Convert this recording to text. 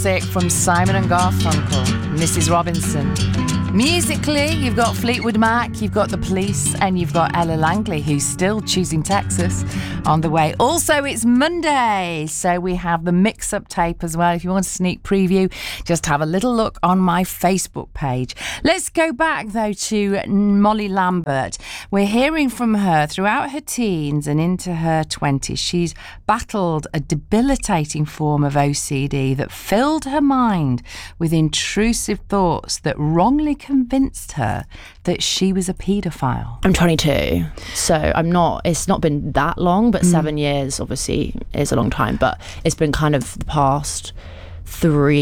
From Simon and Garfunkel, Mrs. Robinson. Musically, you've got Fleetwood Mac, you've got The Police, and you've got Ella Langley, who's still choosing Texas on the way. Also, it's Monday, so we have the mix-up tape as well. If you want a sneak preview, just have a little look on my Facebook page. Let's go back, though, to Molly Lambert. We're hearing from her throughout her teens and into her 20s. She's battled a debilitating form of OCD that filled her mind with intrusive thoughts that wrongly convinced her that she was a paedophile. I'm 22, so it's not been that long, but 7 years obviously is a long time, but it's been kind of the past 3